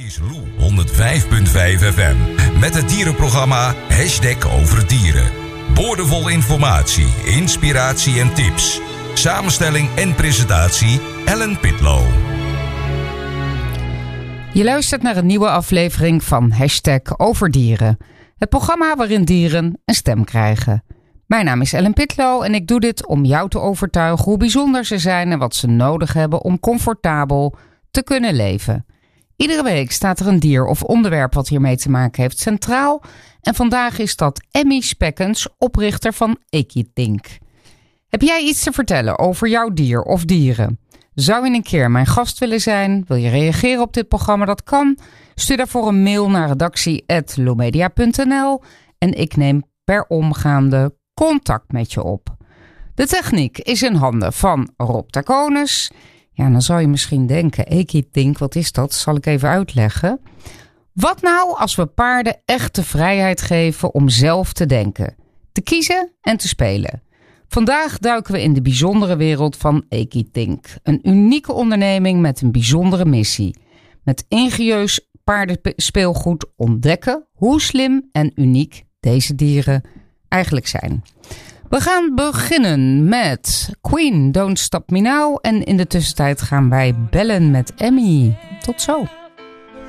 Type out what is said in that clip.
is Lou 105.5 FM met het dierenprogramma #over dieren. Boordevol informatie, inspiratie en tips. Samenstelling en presentatie Ellen Pitlow. Je luistert naar een nieuwe aflevering van #over dieren. Het programma waarin dieren een stem krijgen. Mijn naam is Ellen Pitlow en ik doe dit om jou te overtuigen hoe bijzonder ze zijn en wat ze nodig hebben om comfortabel te kunnen leven. Iedere week staat er een dier of onderwerp wat hiermee te maken heeft centraal. En vandaag is dat Emmy Spekkens, oprichter van Ekithink. Heb jij iets te vertellen over jouw dier of dieren? Zou je een keer mijn gast willen zijn? Wil je reageren op dit programma? Dat kan. Stuur daarvoor een mail naar redactie@lomedia.nl en ik neem per omgaande contact met je op. De techniek is in handen van Rob Taconis. Ja, dan zou je misschien denken, Ekithink, wat is dat? Zal ik even uitleggen. Wat nou als we paarden echt de vrijheid geven om zelf te denken, te kiezen en te spelen? Vandaag duiken we in de bijzondere wereld van Ekithink. Een unieke onderneming met een bijzondere missie. Met ingenieus paardenspeelgoed ontdekken hoe slim en uniek deze dieren eigenlijk zijn. We gaan beginnen met Queen, Don't Stop Me Now. En in de tussentijd gaan wij bellen met Emmy. Tot zo.